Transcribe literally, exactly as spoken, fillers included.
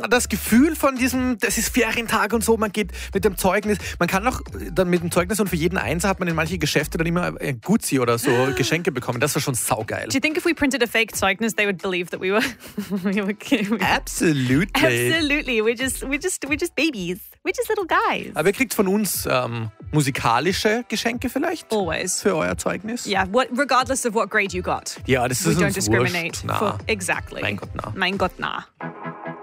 das Gefühl von diesem, das ist Ferientag und so, man geht mit dem Zeugnis, man kann auch dann mit dem Zeugnis und für jeden Einser hat man in manche Geschäfte dann immer ein Gutzi oder so Geschenke bekommen. Das war schon saugeil. Do you think if we printed a fake Zeugnis, they would believe that we were... we were Absolutely. Absolutely. We're just, we're just, we're just babies. We're just little guys. Aber ihr kriegt von uns ähm, musikalische Geschenke vielleicht? Always. Für euer Zeugnis? Yeah, what, regardless of what grade you got. Ja, das We ist don't uns discriminate. wurscht. Na. For, exactly. Mein Gott, na. Mein Gott, na.